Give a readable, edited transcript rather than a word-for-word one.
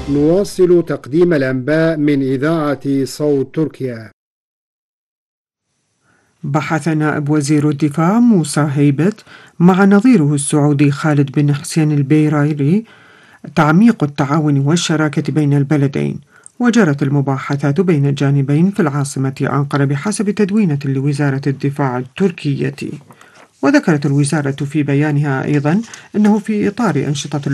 نواصل تقديم الأنباء من إذاعة صوت تركيا. بحث نائب وزير الدفاع موسى هيبت مع نظيره السعودي خالد بن حسين البيريري تعميق التعاون والشراكة بين البلدين، وجرت المباحثات بين الجانبين في العاصمة أنقرة بحسب تدوينة لوزارة الدفاع التركية. وذكرت الوزارة في بيانها أيضا أنه في إطار أنشطة